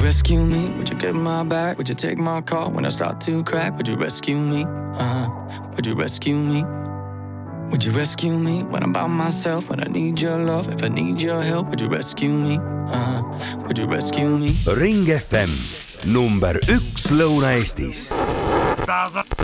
rescue me? Would you get my back? Would you take my call when I start to crack? Would you rescue me? Would you rescue me? Would you rescue me when I'm by myself? When I need your love, if I need your help, would you rescue me? Would you rescue me? Ring FM number 1 Lõuna-Eestis.